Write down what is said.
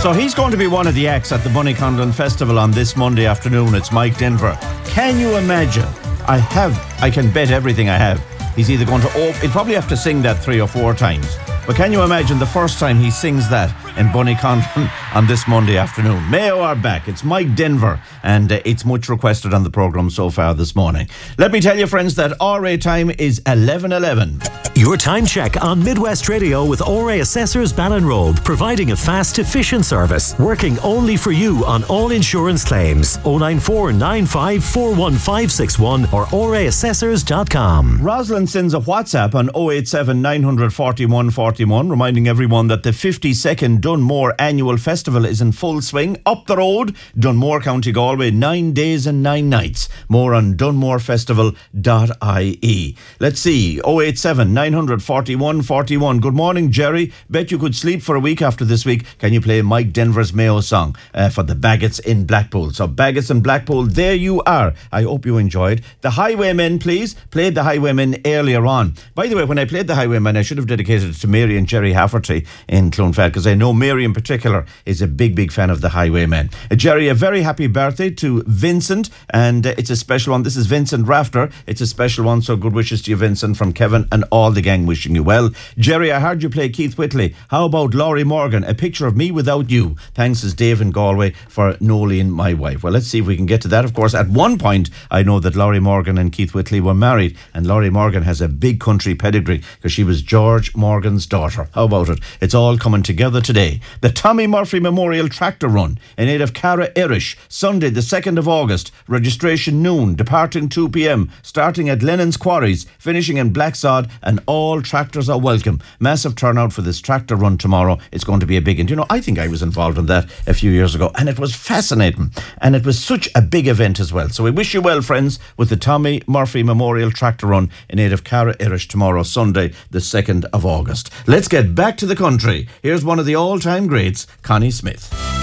So he's going to be one of the acts at the Bunnycondon Festival on this Monday afternoon. It's Mike Denver. Can you imagine? I can bet everything I have. He's either going to he'll probably have to sing that 3 or 4 times. But can you imagine the first time he sings that in Bunnycondon on this Monday afternoon? Mayo are back. It's Mike Denver, and it's much requested on the programme so far this morning. Let me tell you, friends, that RA time is 11:11. Your time check on Midwest Radio with ORA Assessors Ballinrobe, providing a fast, efficient service, working only for you on all insurance claims. 094 95 41561 or oraassessors.com. Rosalind sends a WhatsApp on 087 941 41, reminding everyone that the 52nd Dunmore Annual Festival is in full swing. Up the road, Dunmore, County Galway, 9 days and 9 nights. More on dunmorefestival.ie. Let's see, 087 941 41. Good morning, Jerry. Bet you could sleep for a week after this week. Can you play Mike Denver's Mayo song for the Baggots in Blackpool? So Baggots in Blackpool, there you are. I hope you enjoyed. The Highwaymen, please. Played the Highwaymen earlier on. By the way, when I played the Highwaymen, I should have dedicated it to Mary and Jerry Hafferty in Clonfert, because I know Mary in particular is a big fan of the Highwaymen. Jerry, a very happy birthday to Vincent, and it's a special one. This is Vincent Rafter. It's a special one, so good wishes to you, Vincent, from Kevin and all the gang wishing you well. Jerry, I heard you play Keith Whitley. How about Laurie Morgan, A Picture of Me Without You? Thanks is Dave in Galway for Nolene, my wife. Well, let's see if we can get to that. Of course, at one point, I know that Laurie Morgan and Keith Whitley were married, and Laurie Morgan has a big country pedigree because she was George Morgan's daughter. How about it? It's all coming together today. The Tommy Murphy Memorial Tractor Run in aid of Cara Irish, Sunday the 2nd of August. Registration noon, departing 2 p.m, starting at Lennon's Quarries, finishing in Blacksod, and all tractors are welcome. Massive turnout for this tractor run tomorrow. It's going to be a big one. You know, I think I was involved in that a few years ago, and it was fascinating, and it was such a big event as well. So we wish you well, friends, with the Tommy Murphy Memorial Tractor Run in aid of Cara Irish tomorrow, Sunday the 2nd of August. Let's get back to the country. Here's one of the all-time greats, Connie Smith.